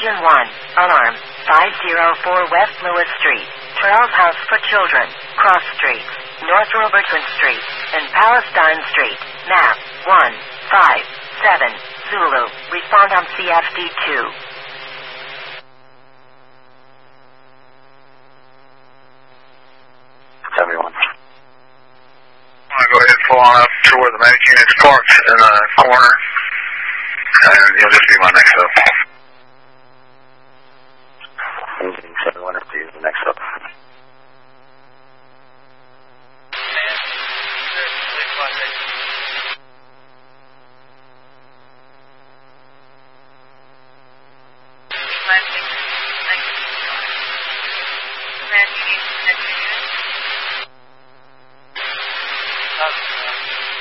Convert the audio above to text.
Engine 1, alarm, 504 West Lewis Street, Charles House for Children, Cross Street, North Robertson Street, and Palestine Street, map, 157, Zulu, respond on CFD2. Everyone. I'm going to go ahead and pull on up to where the medic unit's parked in the corner, and you'll just be my next up. 71 is the next up.